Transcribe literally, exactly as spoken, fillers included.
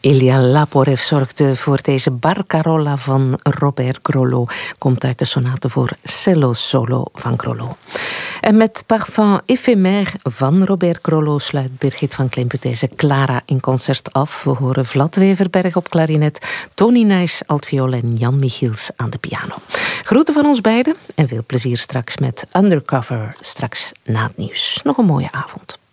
Ilya Laporev zorgde voor deze Barcarola van Robert Grolot. Komt uit de sonate voor cello solo van Grolot. En met Parfum éphémère van Robert Grolot sluit Birgit van Klimpuut deze Clara in concert af. We horen Vlad Weverberg op klarinet, Tony Nijs altviool en Jan Michiels aan de piano. Groeten van ons beiden en veel plezier straks met Undercover, straks na het nieuws. Nog een mooie avond.